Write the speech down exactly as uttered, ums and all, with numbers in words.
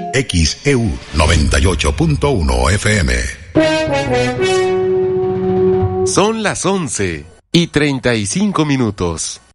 X E U noventa y ocho punto uno F M. Son las once y treinta y cinco minutos.